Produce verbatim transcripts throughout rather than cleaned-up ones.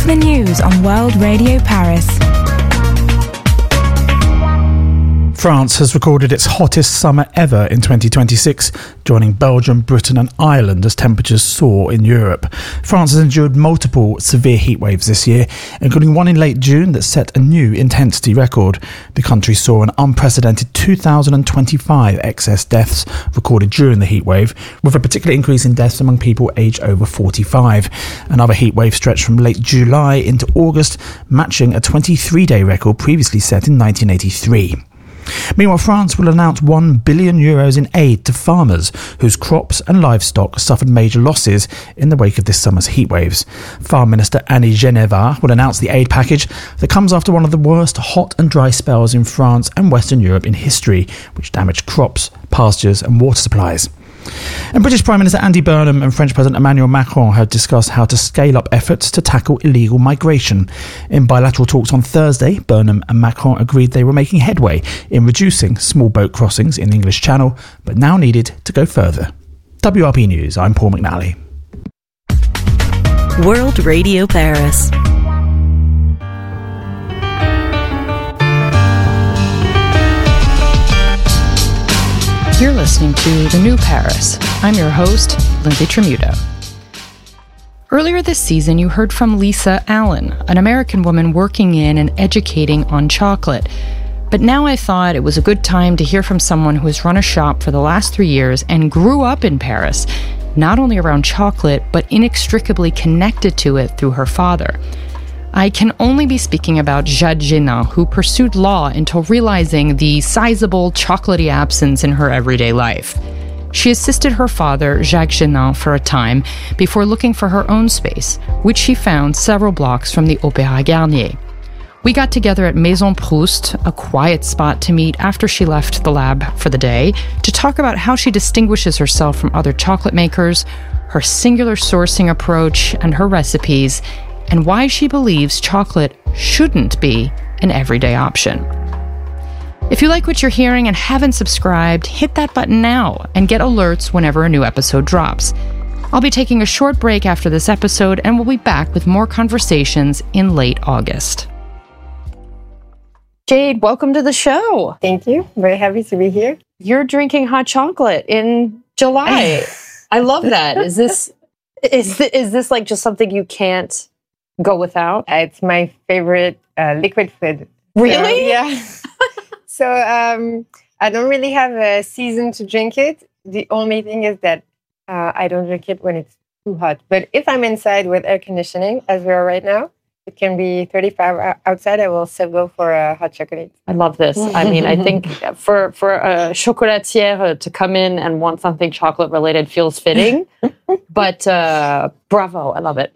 to the news on World Radio Paris. France has recorded its hottest summer ever in twenty twenty-six, joining Belgium, Britain and Ireland as temperatures soar in Europe. France has endured multiple severe heat waves this year, including one in late June that set a new intensity record. The country saw an unprecedented two thousand twenty-five excess deaths recorded during the heat wave, with a particular increase in deaths among people aged over forty-five. Another heat wave stretched from late July into August, matching a twenty-three day record previously set in nineteen eighty-three. Meanwhile, France will announce one billion euros in aid to farmers whose crops and livestock suffered major losses in the wake of this summer's heat waves. Farm Minister Annie Genevard will announce the aid package that comes after one of the worst hot and dry spells in France and Western Europe in history, which damaged crops, pastures and water supplies. And British Prime Minister Andy Burnham and French President Emmanuel Macron have discussed how to scale up efforts to tackle illegal migration. In bilateral talks on Thursday, Burnham and Macron agreed they were making headway in reducing small boat crossings in the English Channel, but now needed to go further. W R P News, I'm Paul McNally. World Radio Paris. You're listening to The New Paris. I'm your host, Lindsay Tremuto. Earlier this season, you heard from Lisa Allen, an American woman working in and educating on chocolate. But now I thought it was a good time to hear from someone who has run a shop for the last three years and grew up in Paris, not only around chocolate, but inextricably connected to it through her father. I can only be speaking about Jade Génin, who pursued law until realizing the sizable chocolatey absence in her everyday life. She assisted her father, Jacques Génin, for a time before looking for her own space, which she found several blocks from the Opéra Garnier. We got together at Maison Proust, a quiet spot to meet after she left the lab for the day, to talk about how she distinguishes herself from other chocolate makers, her singular sourcing approach, and her recipes, and why she believes chocolate shouldn't be an everyday option. If you like what you're hearing and haven't subscribed, hit that button now and get alerts whenever a new episode drops. I'll be taking a short break after this episode, and we'll be back with more conversations in late August. Jade, welcome to the show. Thank you. Very happy to be here. You're drinking hot chocolate in July. I love that. Is this is th- is this like just something you can't go without? It's my favorite uh, liquid food. Really? So, yeah. so um, I don't really have a season to drink it. The only thing is that uh, I don't drink it when it's too hot. But if I'm inside with air conditioning, as we are right now, it can be thirty-five outside. I will still go for a hot chocolate. I love this. I mean, I think for, for a chocolatière to come in and want something chocolate related feels fitting. But uh, bravo. I love it.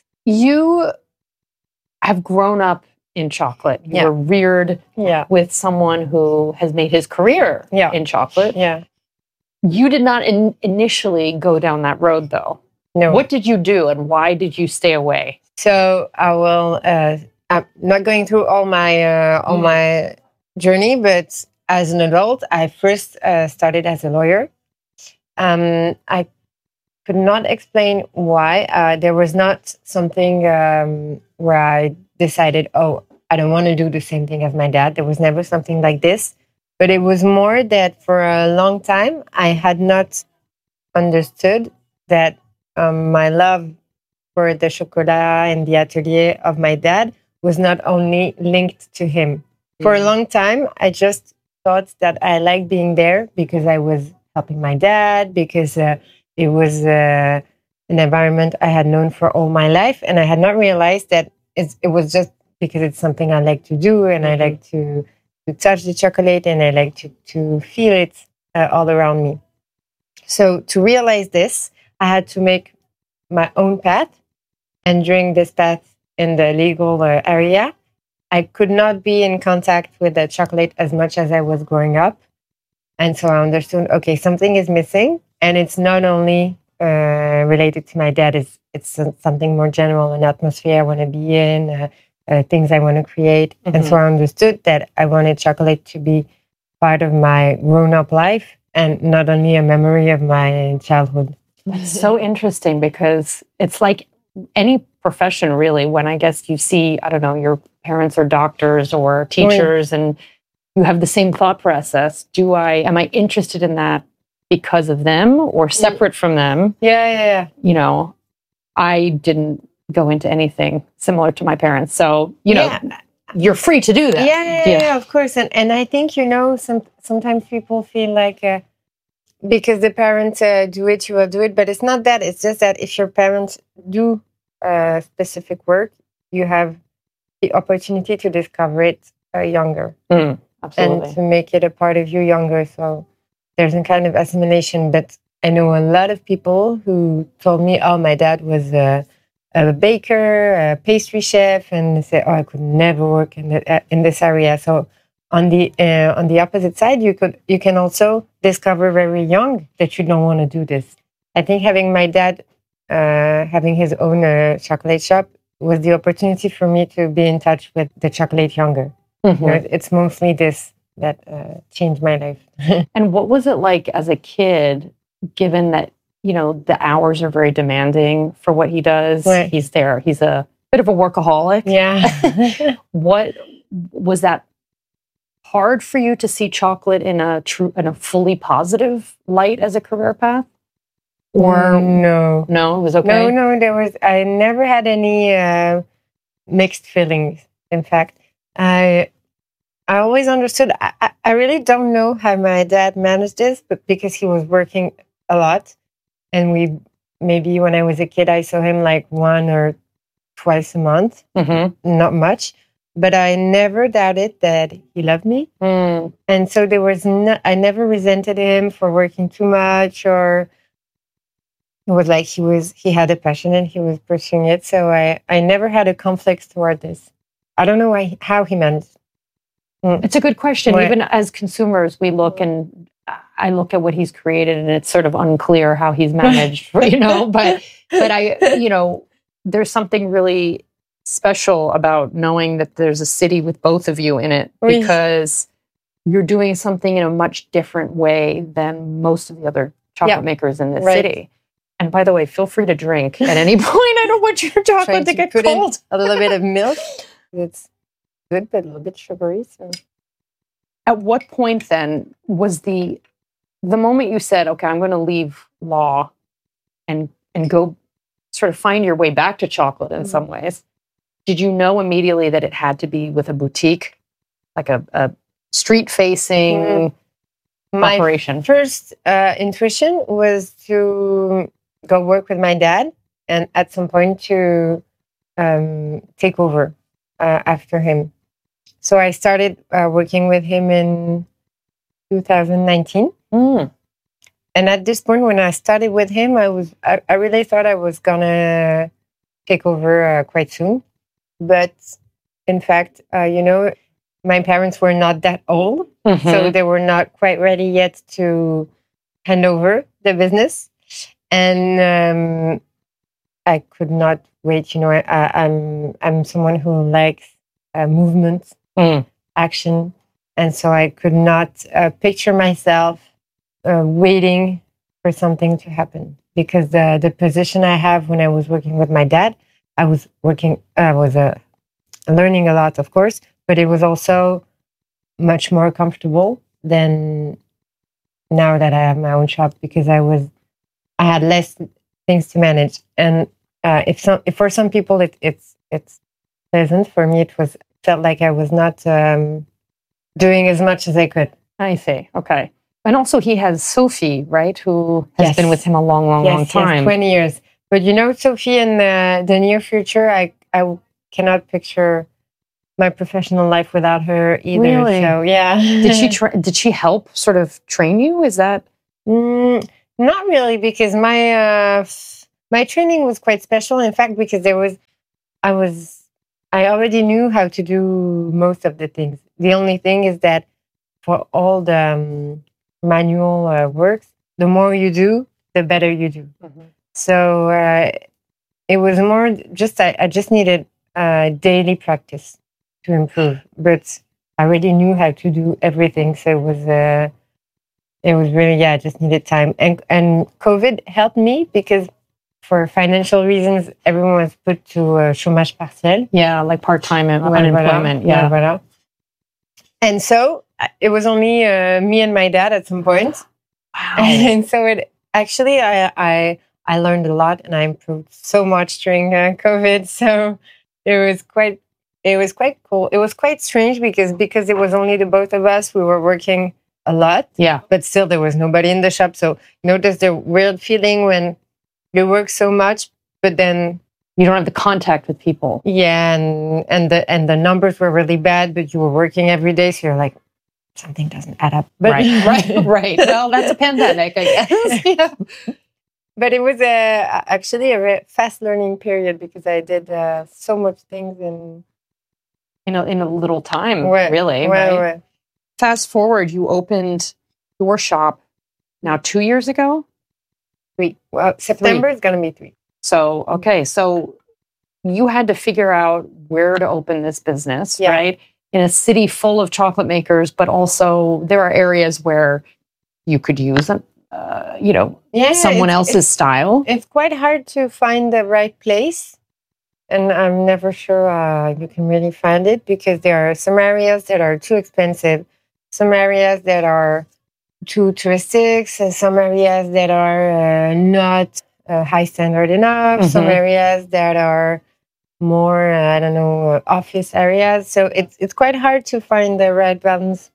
You have grown up in chocolate. You yeah. were reared yeah. with someone who has made his career yeah. in chocolate. Yeah. You did not in- initially go down that road, though. No. What did you do, and why did you stay away? So I will. Uh, I'm not going through all my uh, all mm. my journey, but as an adult, I first uh, started as a lawyer. Um, I could not explain why. Uh, there was not something um, where I decided, oh, I don't want to do the same thing as my dad. There was never something like this. But it was more that for a long time, I had not understood that um, my love for the chocolat and the atelier of my dad was not only linked to him. Mm-hmm. For a long time, I just thought that I liked being there because I was helping my dad, because uh, it was uh, an environment I had known for all my life. And I had not realized that it's, it was just because it's something I like to do, and mm-hmm. I like to, to touch the chocolate, and I like to, to feel it uh, all around me. So to realize this, I had to make my own path. And during this path in the legal uh, area, I could not be in contact with the chocolate as much as I was growing up. And so I understood, okay, something is missing. And it's not only uh, related to my dad, it's, it's something more general, an atmosphere I want to be in, uh, uh, things I want to create. Mm-hmm. And so I understood that I wanted chocolate to be part of my grown-up life and not only a memory of my childhood. It's so interesting because it's like any profession, really, when I guess you see, I don't know, your parents are doctors or teachers, and you have the same thought process. Do I, am I interested in that because of them or separate from them? Yeah, yeah, yeah. You know, I didn't go into anything similar to my parents. So, you know, yeah. you're free to do that. Yeah, yeah, yeah, yeah, of course. And and I think, you know, some sometimes people feel like uh, because the parents uh, do it, you will do it. But it's not that. It's just that if your parents do uh, specific work, you have the opportunity to discover it uh, younger. Mm, absolutely. And to make it a part of you younger. So there's a kind of assimilation. But I know a lot of people who told me, oh, my dad was a, a baker, a pastry chef, and they say, oh, I could never work in the, uh, in this area. So on the uh, on the opposite side, you could you can also discover very young that you don't want to do this. I think having my dad uh, having his own uh, chocolate shop was the opportunity for me to be in touch with the chocolate younger. Mm-hmm. You know, it's mostly this that uh, changed my life. And what was it like as a kid, given that, you know, the hours are very demanding for what he does? Right. He's there. He's a bit of a workaholic. Yeah. What was that hard for you to see chocolate in a true, in a fully positive light as a career path? Or no, no, it was okay. No, no, there was. I never had any uh, mixed feelings. In fact, I I always understood. I, I, I really don't know how my dad managed this, but because he was working a lot, and we maybe when I was a kid, I saw him like one or twice a month, mm-hmm. not much. But I never doubted that he loved me, mm. and so there was no. I never resented him for working too much, or it was like he was. He had a passion and he was pursuing it. So I, I never had a conflict toward this. I don't know why, how he managed. Mm. It's a good question. What? Even as consumers, we look and I look at what he's created, and it's sort of unclear how he's managed. You know, but but I, you know, there's something really special about knowing that there's a city with both of you in it, because you're doing something in a much different way than most of the other chocolate yeah. makers in this right. city. And by the way, feel free to drink at any point. I don't want your chocolate to, to get put cold. In a little bit of milk. It's good, but a little bit sugary. So. At what point then was the the moment you said, okay, I'm going to leave law and and go sort of find your way back to chocolate in mm-hmm. some ways? Did you know immediately that it had to be with a boutique, like a, a street-facing mm-hmm. operation? My first uh, intuition was to go work with my dad, and at some point to um, take over uh, after him. So I started uh, working with him in two thousand nineteen. Mm. And at this point, when I started with him, I was I, I really thought I was gonna take over uh, quite soon. But in fact, uh, you know, my parents were not that old, mm-hmm. so they were not quite ready yet to hand over the business. And um, I could not wait. You know, I, I'm I'm someone who likes uh, movement, mm. action, and so I could not uh, picture myself uh, waiting for something to happen, because the the position I have when I was working with my dad, I was working, I was uh, learning a lot, of course, but it was also much more comfortable than now that I have my own shop, because I was, I had less things to manage. And uh, if some, if for some people it, it's it's pleasant, for me it was felt like I was not um, doing as much as I could. I see. Okay. And also he has Sophie, right, who has yes. been with him a long, long, yes, long time. Yes, twenty years. But you know, Sophie, in the, the near future, I I cannot picture my professional life without her either. Really? So yeah. Did she tra- did she help sort of train you? Is that mm, not really, because my uh, my training was quite special. In fact, because there was I was I already knew how to do most of the things. The only thing is that for all the um, manual uh, works, the more you do, the better you do. Mm-hmm. So uh, it was more just, I, I just needed uh, daily practice to improve. But I already knew how to do everything. So it was, uh, it was really, yeah, I just needed time. And, and COVID helped me, because for financial reasons, everyone was put to uh, chômage partiel. Yeah, like part-time and Voilà, unemployment. voilà, Yeah. voilà. And so uh, it was only uh, me and my dad at some point. Wow. And so it actually, I, I, I learned a lot and I improved so much during uh, COVID. So it was quite, it was quite cool. It was quite strange because, because it was only the both of us, we were working a lot. Yeah. But still there was nobody in the shop. So you notice the weird feeling when you work so much, but then You don't have the contact with people. yeah, and and the and the numbers were really bad, but you were working every day, so you're like, something doesn't add up. But, Right, right, right. Well, that's a pandemic, I guess. yeah. But it was a, actually a very fast learning period because I did uh, so much things in In a, in a little time, Ouais, really. ouais, right? ouais. Fast forward, you opened your shop now two years ago. Three. Well, September is going to be three. So, okay, so you had to figure out where to open this business, Yeah. right? In a city full of chocolate makers, but also there are areas where you could use, uh, you know, Yeah, someone it's- else's style. It's quite hard to find the right place. And I'm never sure uh, you can really find it because there are some areas that are too expensive, some areas that are too touristic, and some areas that are uh, not uh, high standard enough, some Mhm. areas that are more, uh, I don't know, uh, office areas. So it's it's quite hard to find the right balance.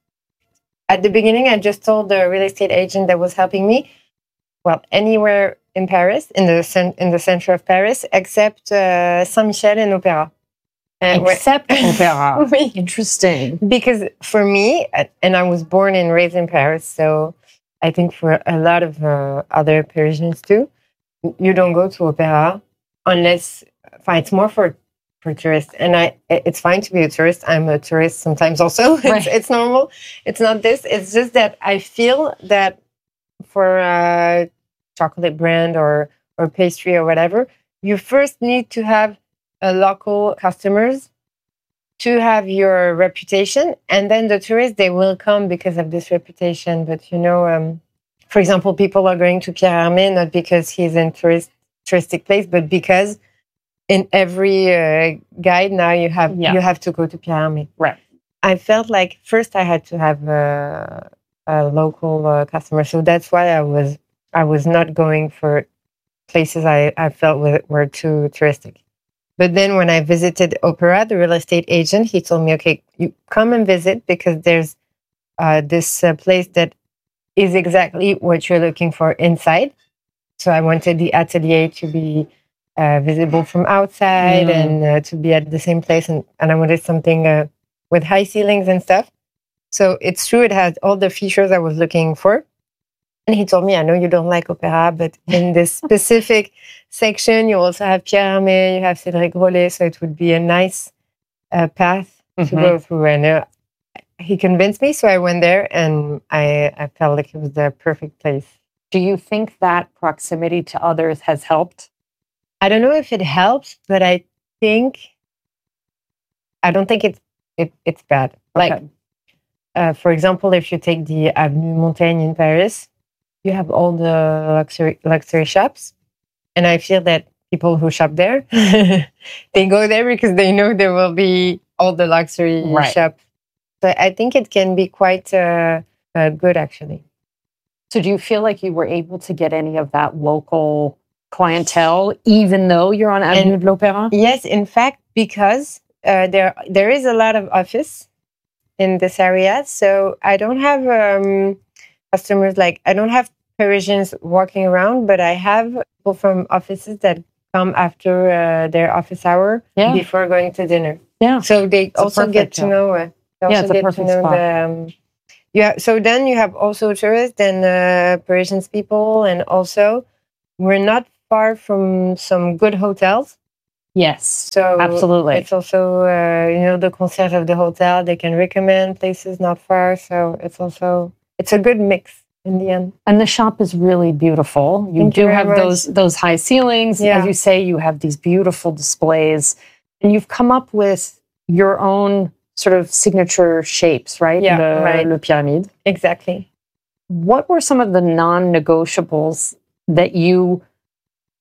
At the beginning, I just told the real estate agent that was helping me, well, anywhere in Paris, in the cen- in the center of Paris, except uh, Saint-Michel and Opéra. Uh, where- Except opera. Oui. Interesting. Because for me, uh, and I was born and raised in Paris, so I think for a lot of uh, other Parisians too, you don't go to Opéra unless fine, it's more for for tourists. And I, it's fine to be a tourist. I'm a tourist sometimes also. Right. it's, it's normal. It's not this. It's just that I feel that for a chocolate brand or or pastry or whatever, you first need to have a local customers to have your reputation, and then the tourists, they will come because of this reputation. But you know, um, for example, people are going to Pierre Hermé not because he's in tourist touristic place, but because in every uh, guide now you have Yeah. you have to go to Pierre Hermé. Right. I felt like first I had to have a, a local uh, customer, so that's why I was I was not going for places I, I felt were, were too touristic. But then when I visited Opéra, the real estate agent, he told me, okay, you come and visit because there's uh, this uh, place that is exactly what you're looking for inside. So I wanted the atelier to be uh, visible from outside Mm. and uh, to be at the same place. And, and I wanted something uh, with high ceilings and stuff. So it's true, it has all the features I was looking for. And he told me, I know you don't like Opéra, but in this specific section, you also have Pierre Hermé, you have Cédric Grolet, so it would be a nice uh, path to Mhm. go through. And uh, he convinced me, so I went there, and I, I felt like it was the perfect place. Do you think that proximity to others has helped? I don't know if it helps, but I think, I don't think it's, it, it's bad. Like, Okay. uh, for example, if you take the Avenue Montaigne in Paris, you have all the luxury luxury shops, and I feel that people who shop there, they go there because they know there will be all the luxury Right. shops. So I think it can be quite uh, uh, good, actually. So do you feel like you were able to get any of that local clientele, even though you're on Avenue And- de l'Opéra? Yes, in fact, because uh, there there is a lot of office in this area, so I don't have um, customers like I don't have Parisians walking around, but I have people from offices that come after uh, their office hour Yeah. before going to dinner. Yeah. So they a also get perfect to job. know. Uh, they Yeah, also it's a get to perfect know spot. the. Um, yeah. So then you have also tourists and uh, Parisians people, and also we're not far from some good hotels. Yes. So Absolutely. it's also uh, you know the concierge of the hotel. They can recommend places not far. So it's also it's a good mix in the end. And the shop is really beautiful. You Thank do you very have much. those those high ceilings. Yeah. As you say, you have these beautiful displays. And you've come up with your own sort of signature shapes, right? Yeah, Le, right. Le pyramide. Exactly. What were some of the non-negotiables that you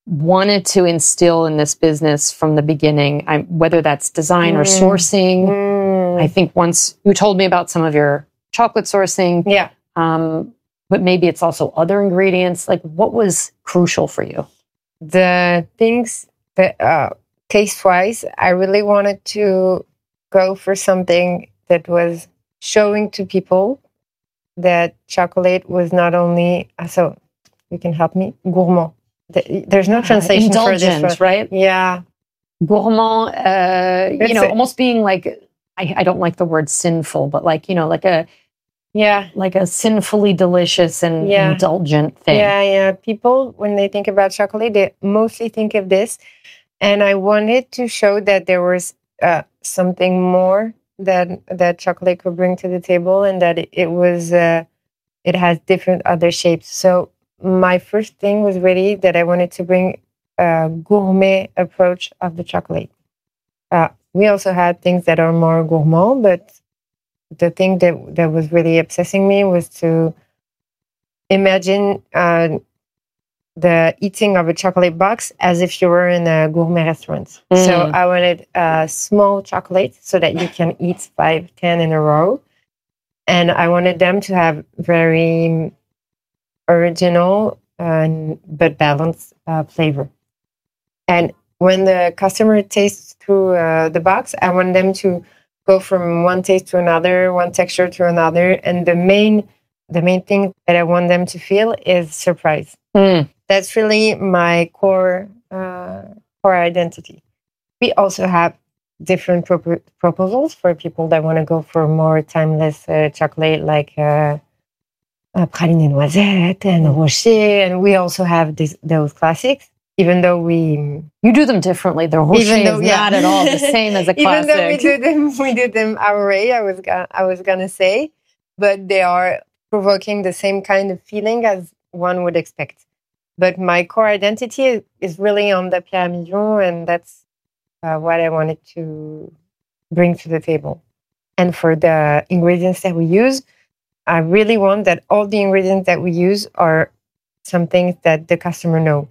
wanted to instill in this business from the beginning, I, whether that's design mm. or sourcing. Mm. I think once you told me about some of your chocolate sourcing, yeah, um, but maybe it's also other ingredients. Like, what was crucial for you? The things that uh, taste-wise, I really wanted to go for something that was showing to people that chocolate was not only, so you can help me, gourmand. There's no translation Indulgent, for this, right? Yeah. Gourmand, uh, you know, a, almost being like, I, I don't like the word sinful, but like, you know, like a, yeah, like a sinfully delicious and yeah. indulgent thing. Yeah, yeah. People, when they think about chocolate, they mostly think of this. And I wanted to show that there was uh, something more that that chocolate could bring to the table, and that it, it was, uh, it has different other shapes. So my first thing was really that I wanted to bring a gourmet approach of the chocolate. Uh, we also had things that are more gourmand, but the thing that, that was really obsessing me was to imagine uh, the eating of a chocolate box as if you were in a gourmet restaurant. Mm. So I wanted a small chocolate so that you can eat five, ten in a row. And I wanted them to have very original uh, but balanced uh, flavor. And when the customer tastes through uh, the box, I want them to go from one taste to another, one texture to another. And the main the main thing that I want them to feel is surprise. Mm. That's really my core uh, core identity. We also have different pro- proposals for people that want to go for more timeless uh, chocolate, like uh, uh, praline et noisette and rocher. And we also have this, those classics. Even though we... You do them differently. The rocher even though, is yeah. not at all the same as a classic. Even though we do them, we do them our way, I was, go- I was going to say. But they are provoking the same kind of feeling as one would expect. But my core identity is, is really on the Pierre Millon, and that's uh, what I wanted to bring to the table. And for the ingredients that we use, I really want that all the ingredients that we use are some things that the customer know.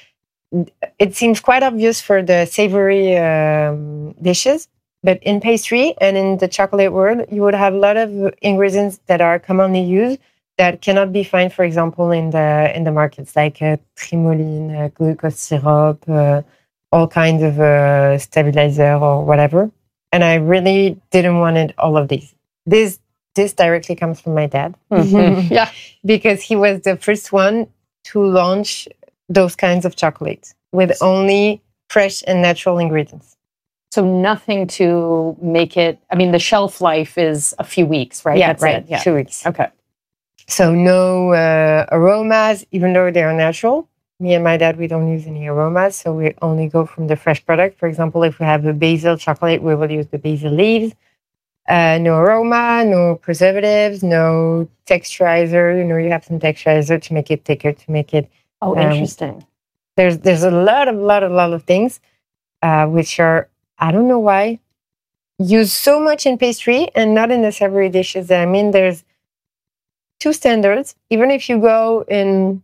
It seems quite obvious for the savory um, dishes, but in pastry and in the chocolate world, you would have a lot of ingredients that are commonly used that cannot be found, for example, in the in the markets, like uh, trimoline, uh, glucose syrup, uh, all kinds of uh, stabilizer or whatever. And I really didn't want all of these. This this directly comes from my dad. Mm-hmm. Yeah, because he was the first one to launch those kinds of chocolates with only fresh and natural ingredients. So nothing to make it, I mean, the shelf life is a few weeks, right? Yeah, That's right. It. Yeah. Two weeks. Okay. So no uh, aromas, even though they are natural. Me and my dad, we don't use any aromas, so we only go from the fresh product. For example, if we have a basil chocolate, we will use the basil leaves. Uh, no aroma, no preservatives, no texturizer. You know, you have some texturizer to make it thicker, to make it... Oh, um, interesting. There's there's a lot of lot of lot of things, uh, which are, I don't know why, used so much in pastry and not in the savory dishes. I mean, there's two standards. Even if you go in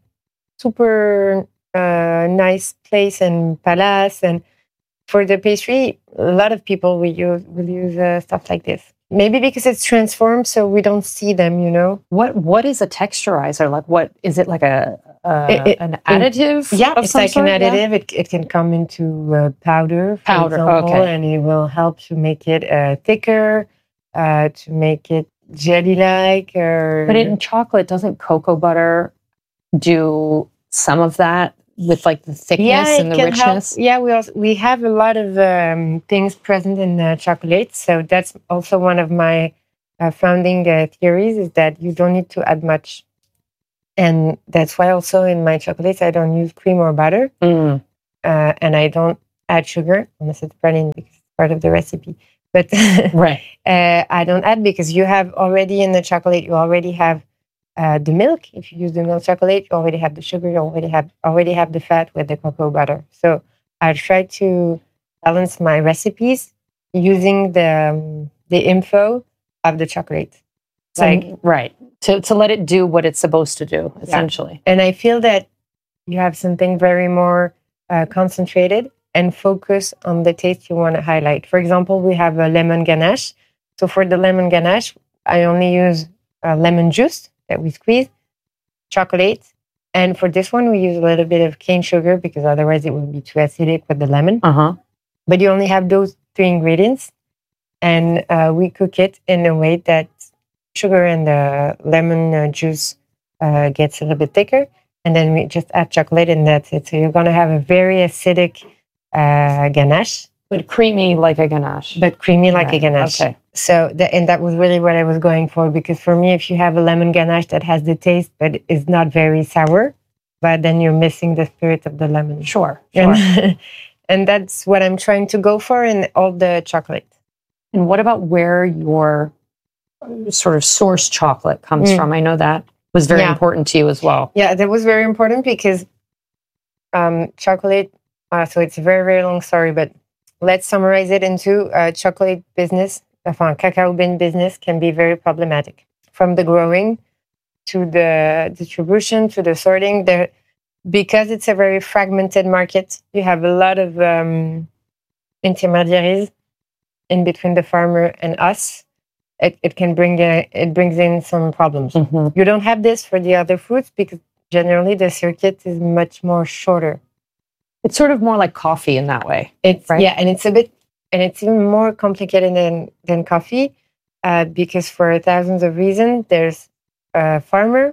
super uh, nice place and palace, and for the pastry, a lot of people will use will use uh, stuff like this. Maybe because it's transformed, so we don't see them. You know, what what is a texturizer? Like, what is it? Like a uh, it, it, an additive? It, yeah, of it's some like sort? an additive. Yeah? It it can come into uh, powder, for powder, example, okay, and it will help to make it uh, thicker, uh, to make it jelly-like. Or... But in chocolate, doesn't cocoa butter do some of that? With like the thickness yeah, and the richness? Help. Yeah, we also, we have a lot of um, things present in uh, chocolate. So that's also one of my uh, founding uh, theories, is that you don't need to add much. And that's why also in my chocolates, I don't use cream or butter. Mm. Uh, and I don't add sugar, unless it's praline, because it's part of the recipe. But right. uh, I don't add, because you have already in the chocolate, you already have Uh, the milk. If you use the milk chocolate, you already have the sugar, you already have already have the fat with the cocoa butter. So I try to balance my recipes using the um, the info of the chocolate. So, like right. To to let it do what it's supposed to do, essentially. Yeah. And I feel that you have something very more uh, concentrated and focus on the taste you want to highlight. For example, we have a lemon ganache. So for the lemon ganache, I only use uh, lemon juice that we squeeze, chocolate. And for this one, we use a little bit of cane sugar because otherwise it would be too acidic with the lemon. Uh-huh. But you only have those three ingredients. And uh, we cook it in a way that sugar and the lemon uh, juice uh, gets a little bit thicker. And then we just add chocolate and that's it. So you're going to have a very acidic uh, ganache. But creamy like a ganache. But creamy like right. a ganache. Okay. So, the, and that was really what I was going for, because for me, if you have a lemon ganache that has the taste, but is not very sour, but then you're missing the spirit of the lemon. Sure, sure. And, and that's what I'm trying to go for in all the chocolate. And what about where your sort of source chocolate comes mm. from? I know that was very yeah. important to you as well. Yeah, that was very important because um, chocolate, uh, so it's a very, very long story, but let's summarize it into uh, chocolate business. Enfin, cacao bean business can be very problematic. From the growing to the distribution to the sorting, there, because it's a very fragmented market, you have a lot of um, intermediaries in between the farmer and us. It, it can bring a, it brings in some problems. Mm-hmm. You don't have this for the other fruits because generally the circuit is much more shorter. It's sort of more like coffee in that way. It's right? Yeah, and it's a bit. And it's even more complicated than, than coffee uh, because for thousands of reasons, there's a farmer,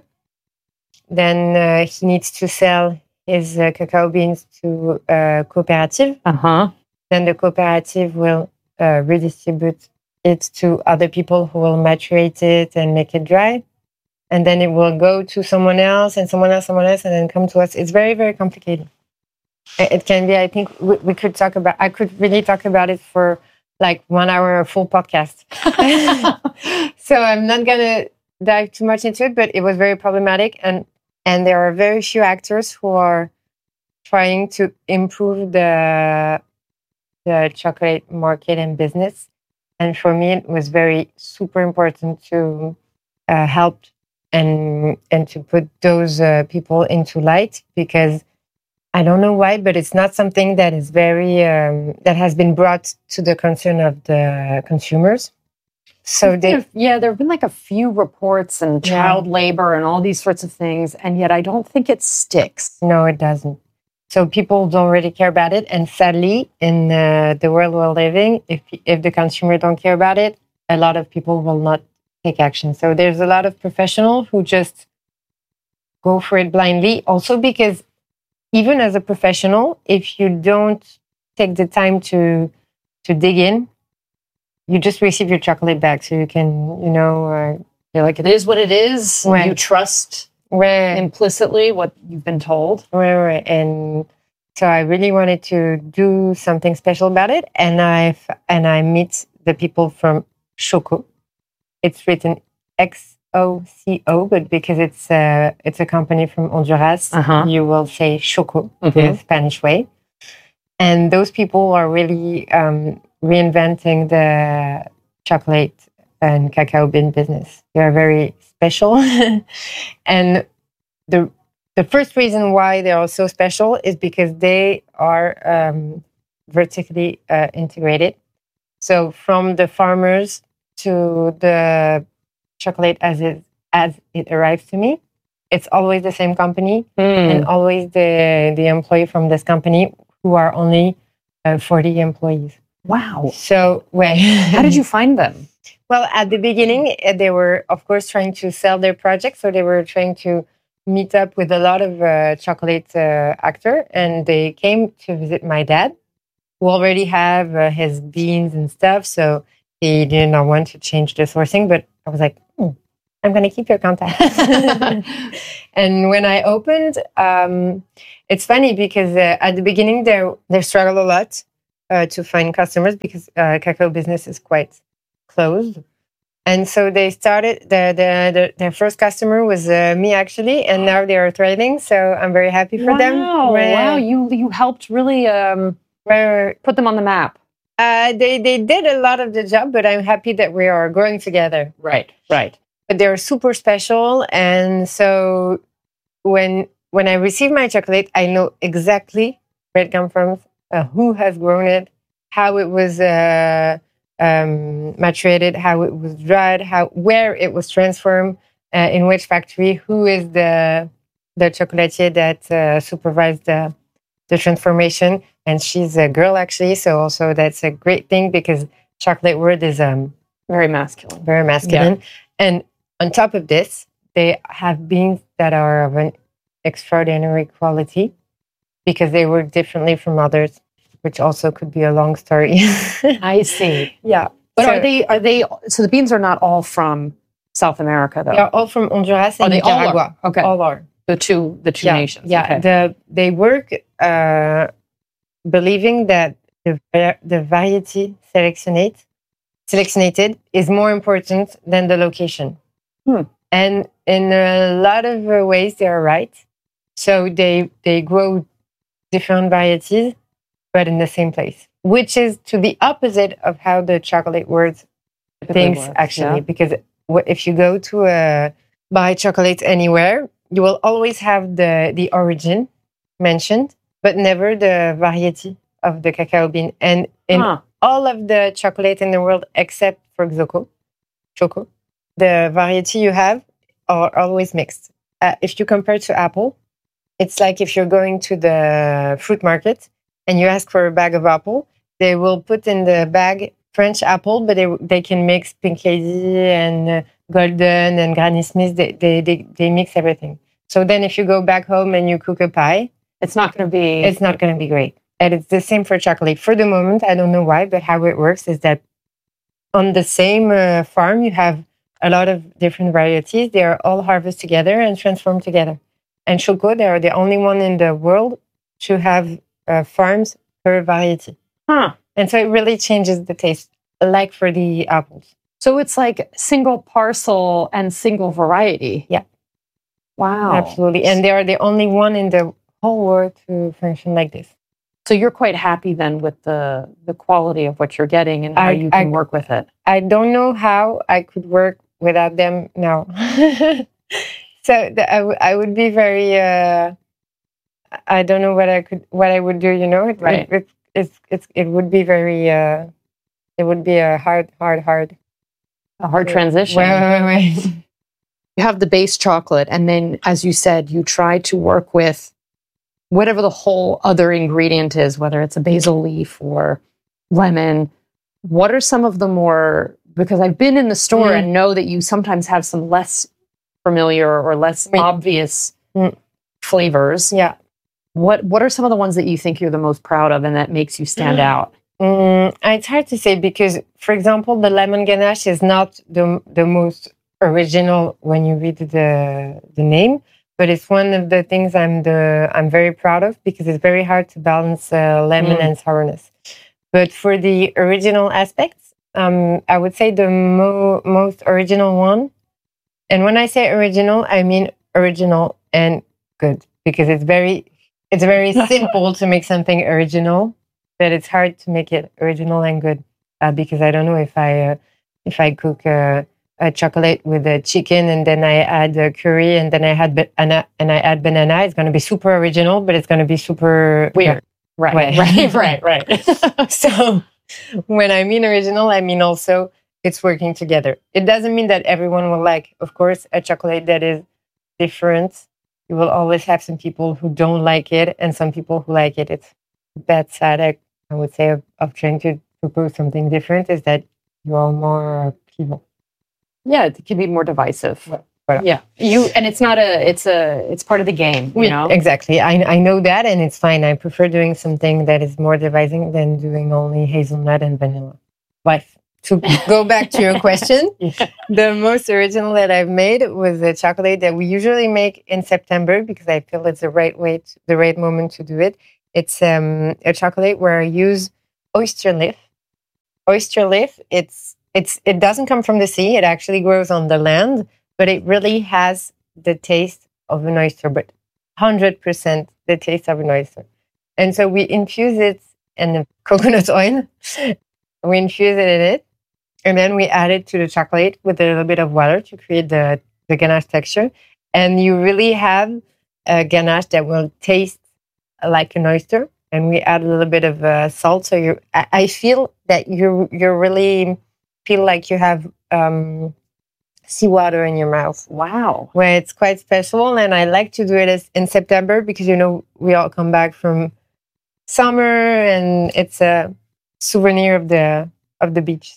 then uh, he needs to sell his uh, cacao beans to a cooperative. Uh-huh. Then the cooperative will uh, redistribute it to other people who will maturate it and make it dry. And then it will go to someone else and someone else, someone else, and then come to us. It's very, very complicated. It can be, I think we, we could talk about, I could really talk about it for like one hour, a full podcast. So I'm not going to dive too much into it, but it was very problematic. And, and there are very few actors who are trying to improve the, the chocolate market and business. And for me, it was very super important to uh, help and, and to put those uh, people into light because I don't know why, but it's not something that is very, um, that has been brought to the concern of the consumers. So they, yeah, there have been like a few reports and child yeah. labor and all these sorts of things. And yet I don't think it sticks. No, it doesn't. So people don't really care about it. And sadly, in uh, the world we're living, if, if the consumer don't care about it, a lot of people will not take action. So there's a lot of professionals who just go for it blindly. Also because even as a professional, if you don't take the time to to dig in, you just receive your chocolate back. So you can, you know, uh, you're like, it is what it is. Right. You trust right. implicitly what you've been told. Right, right. And so I really wanted to do something special about it. And I and I meet the people from Choco. It's written X O C O, but because it's a, it's a company from Honduras, uh-huh. you will say Choco, mm-hmm. the Spanish way. And those people are really um, reinventing the chocolate and cacao bean business. They are very special. And the the first reason why they are so special is because they are um, vertically uh, integrated. So from the farmers to the chocolate as it as it arrives to me, it's always the same company mm. and always the the employee from this company who are only uh, forty employees. Wow! So, well, how did you find them? Well, at the beginning, they were of course trying to sell their project, so they were trying to meet up with a lot of uh, chocolate uh, actor, and they came to visit my dad, who already have uh, his beans and stuff. So he did not want to change the sourcing, but I was like, hmm, I'm going to keep your contact. And when I opened, um, it's funny because uh, at the beginning, they they struggled a lot uh, to find customers because uh, cacao business is quite closed. And so they started, the, the, the their first customer was uh, me actually, and now they are thriving. So I'm very happy for wow. them. Wow, wow, you you helped really um, put them on the map. Uh, they, they did a lot of the job, but I'm happy that we are growing together. Right, right. But they're super special. And so when when I receive my chocolate, I know exactly come from, uh, who has grown it, how it was uh, um, maturated, how it was dried, how where it was transformed, uh, in which factory, who is the the chocolatier that uh, supervised the the transformation, and she's a girl actually. So also that's a great thing because chocolate world is um very masculine, very masculine, yeah. And on top of this, they have beans that are of an extraordinary quality because they work differently from others, which also could be a long story. I see. Yeah. But so, are they, are they, so the beans are not all from South America though? They are all from Honduras and are they Nicaragua. All are? Okay. All are. The two, the two yeah, nations. Yeah. Okay. The, they work uh, believing that the, the variety selectionate, selectionated is more important than the location. Hmm. And in a lot of ways, they are right. So they they grow different varieties, but in the same place, which is to the opposite of how the chocolate world thinks, works, actually. Yeah. Because if you go to uh, buy chocolate anywhere, you will always have the, the origin mentioned, but never the variety of the cacao bean. And in huh. all of the chocolate in the world, except for Xoco, Choco, the variety you have are always mixed. Uh, if you compare to apple, it's like if you're going to the fruit market and you ask for a bag of apple, they will put in the bag French apple, but they they can mix Pink Lady and uh, Golden and Granny Smith. They, they they they mix everything. So then if you go back home and you cook a pie, it's not going to be... It's not going to be great. And it's the same for chocolate. For the moment, I don't know why, but how it works is that on the same uh, farm, you have a lot of different varieties. They are all harvested together and transformed together. And Choco, they are the only one in the world to have uh, farms per variety. Huh. And so it really changes the taste, like for the apples. So it's like single parcel and single variety. Yeah. Wow. Absolutely. And they are the only one in the whole world to function like this. So you're quite happy then with the, the quality of what you're getting and how I, you can I, work with it. I don't know how I could work without them now. So the, I, w- I would be very, uh, I don't know what I could, what I would do, you know, it, right. it, it, it's, it's, it would be very, uh, it would be a hard, hard, hard. A hard transition. Wait, wait, wait, wait. You have the base chocolate, and then, as you said, you try to work with whatever the whole other ingredient is, whether it's a basil leaf or lemon. What are some of the more, because I've been in the store mm. and know that you sometimes have some less familiar or less mm. obvious mm. flavors. Yeah. What What are some of the ones that you think you're the most proud of and that makes you stand out? Mm, it's hard to say because, for example, the lemon ganache is not the the most original when you read the the name, but it's one of the things I'm the I'm very proud of because it's very hard to balance uh, lemon mm. and sourness. But for the original aspects, um, I would say the mo- most original one. And when I say original, I mean original and good because it's very it's very simple to make something original. But it's hard to make it original and good uh, because I don't know if I uh, if I cook uh, a chocolate with a chicken and then I add a curry and then I had banana and I add banana, it's going to be super original, but it's going to be super weird. Right, right, right, right. So when I mean original, I mean also it's working together. It doesn't mean that everyone will like, of course, a chocolate that is different. You will always have some people who don't like it and some people who like it. It's a bad side, I, I would say, of, of trying to propose something different is that you are more people. Yeah, it can be more divisive. Well, well, yeah, you and it's not a. It's a. It's part of the game. You we, know exactly. I I know that, and it's fine. I prefer doing something that is more dividing than doing only hazelnut and vanilla. But to go back to your question, yeah. The most original that I've made was a chocolate that we usually make in September because I feel it's the right way, to, the right moment to do it. It's um, a chocolate where I use oyster leaf. Oyster leaf. It's it's it doesn't come from the sea. It actually grows on the land, but it really has the taste of an oyster, but one hundred percent the taste of an oyster. And so we infuse it in coconut oil. We infuse it in it, and then we add it to the chocolate with a little bit of water to create the, the ganache texture. And you really have a ganache that will taste like an oyster, and we add a little bit of uh, salt. So you, I, I feel that you you really feel like you have um, seawater in your mouth. Wow. Where it's quite special, and I like to do it as, in September because, you know, we all come back from summer and it's a souvenir of the of the beach.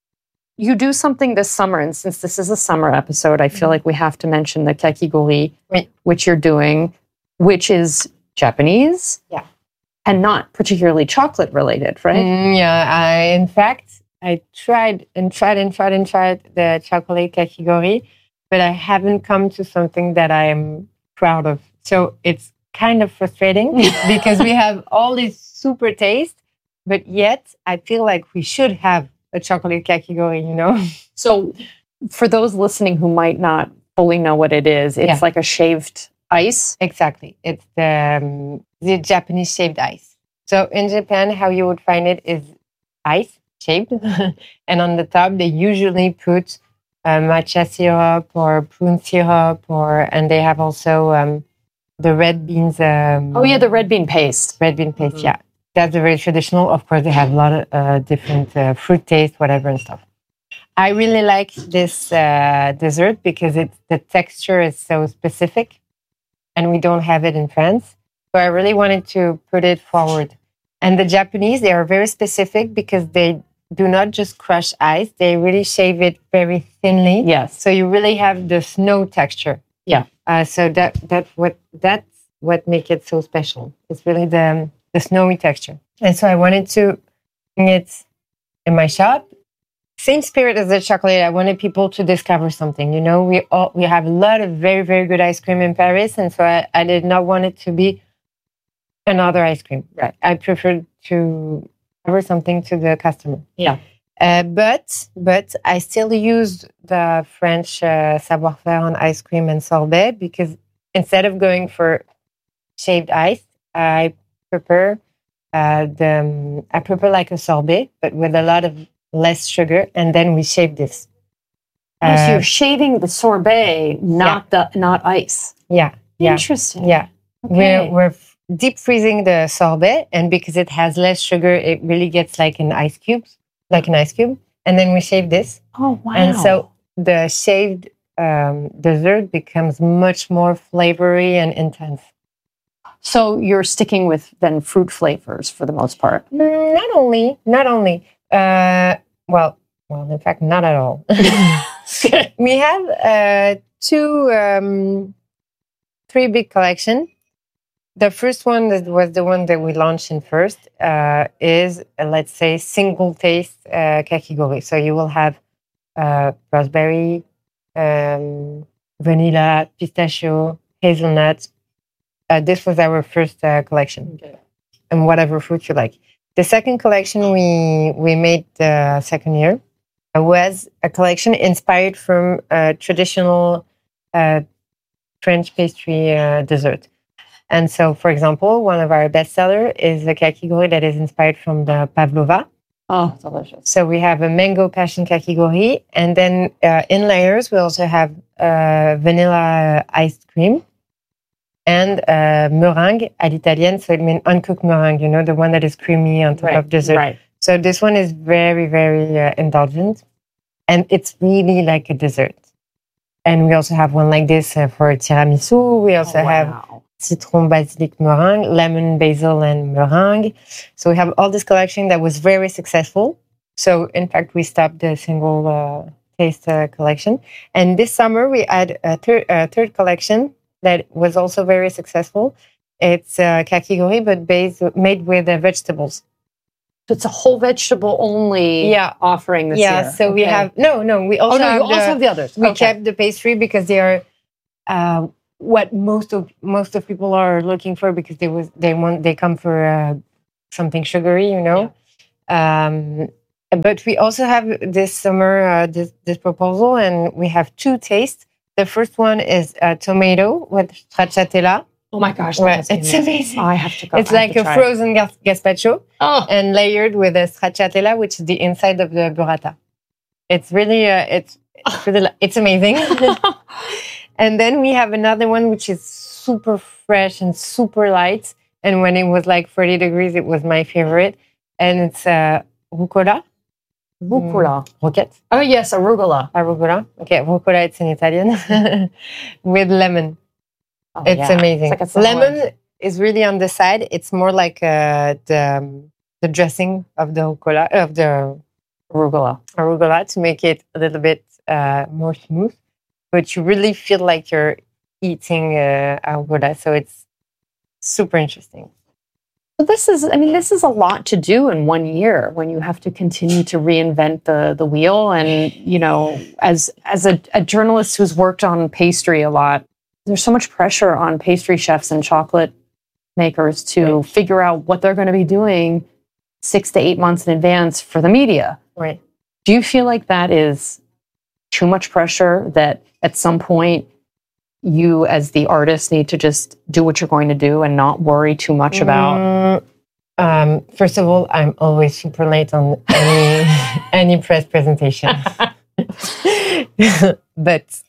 You do something this summer, and since this is a summer episode, I feel like we have to mention the kakigori, Oui. which you're doing, which is Japanese. Yeah. And not particularly chocolate related, right? Mm, yeah, I, in fact, I tried and tried and tried and tried the chocolate kakigori, but I haven't come to something that I am proud of. So it's kind of frustrating because we have all this super taste, but yet I feel like we should have a chocolate kakigori, you know? So for those listening who might not fully know what it is, it's Yeah. like a shaved ice. Exactly. It's the, um, the Japanese shaved ice. So in Japan, how you would find it is ice shaved, and on the top they usually put uh, matcha syrup or prune syrup, or and they have also um, the red beans. Um, Oh yeah, the red bean paste. red bean paste. Mhm. Yeah, that's very traditional. Of course, they have a lot of uh, different uh, fruit taste, whatever and stuff. I really like this uh, dessert because it's the texture is so specific, and we don't have it in France. So I really wanted to put it forward. And the Japanese, they are very specific because they do not just crush ice; they really shave it very thinly. Yes. So you really have the snow texture. Yeah. Uh, so that that what that's what makes it so special. It's really the the snowy texture. And so I wanted to bring it in my shop. Same spirit as the chocolate. I wanted people to discover something. You know, we all we have a lot of very very good ice cream in Paris, and so I, I did not want it to be another ice cream. Right. I preferred to offer something to the customer. Yeah. Uh, but but I still used the French uh, savoir-faire on ice cream and sorbet because instead of going for shaved ice, I prefer uh, the um, I prefer like a sorbet, but with a lot of less sugar, and then we shave this. Oh, so Uh, you're shaving the sorbet, not the not ice. yeah, yeah, Interesting. yeah. Okay. We're we're f- deep freezing the sorbet, and because it has less sugar, it really gets like an ice cube, like an ice cube. And then we shave this, Oh wow. and so the shaved um, dessert becomes much more flavory and intense. So you're sticking with then fruit flavors for the most part. Mm, Not only, not only. Uh, well, well, in fact, not at all. We have uh, two, um, three big collection. The first one that was the one that we launched in first uh, is, uh, let's say, single taste uh, kakigori. So you will have uh, raspberry, um, vanilla, pistachio, hazelnut. Uh, this was our first uh, collection, Okay. and whatever fruit you like. The second collection we we made the second year was a collection inspired from a traditional uh, French pastry uh, dessert. And so, for example, one of our bestseller is a kakigori that is inspired from the pavlova. Oh, delicious. So we have a mango passion kakigori, and then uh, in layers we also have uh, vanilla ice cream and uh, meringue à l'italienne. So it means uncooked meringue, you know, the one that is creamy on top Right. of dessert. Right. So this one is very, very uh, indulgent, and it's really like a dessert. And we also have one like this uh, for tiramisu. We also Oh, have wow. citron basilic meringue, lemon basil and meringue. So we have all this collection that was very successful. So in fact, we stopped the single uh, taste uh, collection. And this summer we had a, thir- a third collection that was also very successful. It's uh, kakigori, but based made with uh, vegetables. So it's a whole vegetable only Yeah. offering this yeah. year. So we Okay. have no, no. We also Oh no, have you also the- have the others. we Okay. kept the pastry because they are uh, what most of most of people are looking for because they was they want they come for uh, something sugary, you know. Um, but we also have this summer uh, this this proposal, and we have two tastes. The first one is uh, tomato with stracciatella. Oh my gosh, Right, that's it's amazing. I have to go. It's I have like to a try it. frozen gas- gazpacho Oh, and layered with a stracciatella, which is the inside of the burrata. It's really uh, it's it's really li- it's amazing. And then we have another one which is super fresh and super light. And when it was like forty degrees, it was my favorite. And it's uh, rucola. Rucola. Mm, roquette. Oh, yes, arugula. Arugula. Okay, rucola, it's in Italian. With lemon. Oh, it's yeah. amazing. It's like a lemon is really on the side. It's more like uh, the, um, the dressing of the rucola, of the arugula. arugula to make it a little bit uh, more smooth. But you really feel like you're eating uh, arugula. So it's super interesting. So this is, I mean, this is a lot to do in one year when you have to continue to reinvent the the wheel. And, you know, as as a, a journalist who's worked on pastry a lot, there's so much pressure on pastry chefs and chocolate makers to right. figure out what they're going to be doing six to eight months in advance for the media. Right. Do you feel like that is too much pressure, that at some point you as the artist need to just do what you're going to do and not worry too much about? Mm, um, first of all, I'm always super late on any any press presentation. But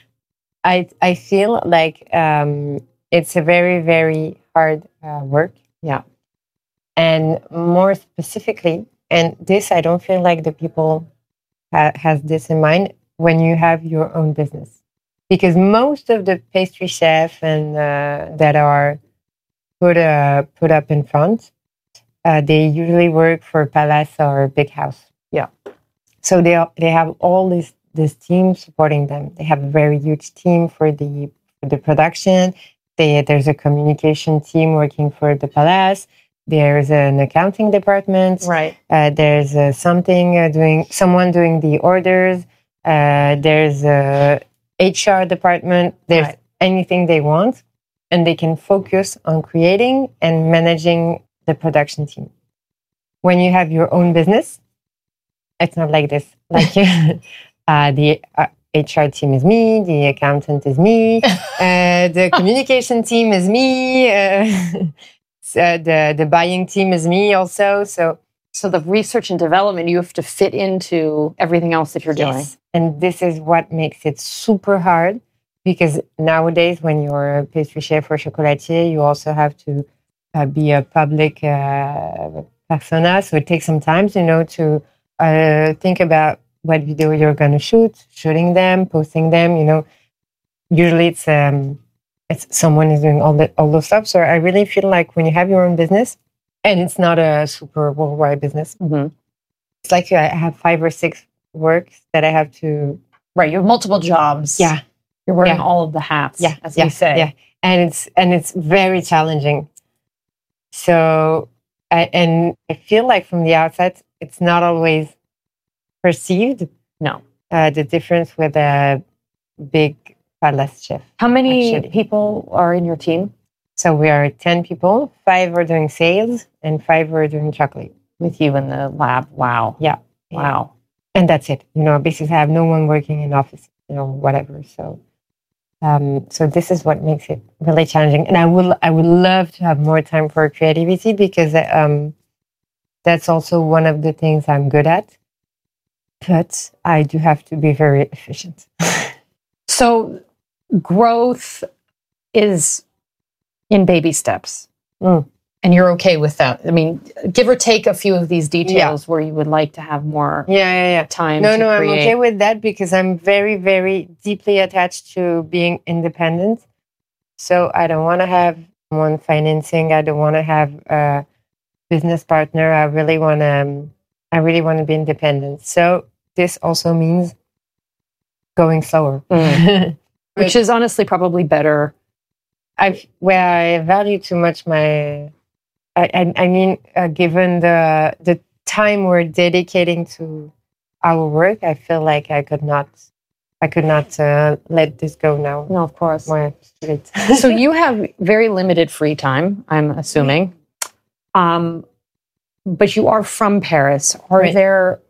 I I feel like um, it's a very, very hard uh, work. Yeah. And more specifically, and this I don't feel like the people ha- has this in mind when you have your own business. Because most of the pastry chefs and uh, that are put uh, put up in front, uh, they usually work for Palace or Big House. Yeah. So they are, they have all this this team supporting them. They have a very huge team for the for the production. They, there's a communication team working for the Palace. There's an accounting department. Right. Uh, there's uh, something uh, doing someone doing the orders. Uh, there's a H R department. There's right. anything they want, and they can focus on creating and managing the production team. When you have your own business, it's not like this. Like uh, the uh, H R team is me, the accountant is me, uh, the communication team is me, uh, so the the buying team is me also. So. So the research and development, you have to fit into everything else that you're yes. doing. And this is what makes it super hard, because nowadays when you're a pastry chef or chocolatier, you also have to uh, be a public uh, persona. So it takes some time, you know, to uh, think about what video you're going to shoot, shooting them, posting them, you know. Usually it's um, it's someone is doing all the all those stuff. So I really feel like when you have your own business, and it's not a super worldwide business. Mm-hmm. It's like I have five or six works that I have to... Right, you have multiple jobs. Yeah. You're wearing yeah. all of the hats, yeah. as yeah. we say. Yeah, and it's, and it's very challenging. So, I, and I feel like from the outside, it's not always perceived. No. Uh, the difference with a big Palace chef. How many actually. people are in your team? So we are ten people. Five are doing sales and five are doing chocolate. With you in the lab. Wow. Yeah. Wow. Yeah. And that's it. You know, basically I have no one working in office, you know, whatever. So um, so this is what makes it really challenging. And I will I would love to have more time for creativity, because um, that's also one of the things I'm good at. But I do have to be very efficient. So growth is in baby steps. Mm. And you're okay with that. I mean, give or take a few of these details yeah. where you would like to have more yeah, yeah, yeah. time no, to no, create. I'm okay with that, because I'm very, very deeply attached to being independent. So I don't want to have someone financing. I don't want to have a business partner. I really want to, um, I really want to be independent. So this also means going slower. Mm. Which is honestly probably better. I where I value too much my, I I, I mean, uh, given the the time we're dedicating to our work, I feel like I could not, I could not uh, let this go now. No, of course. More straight. So you have very limited free time, I'm assuming, um, but you are from Paris. Are right. there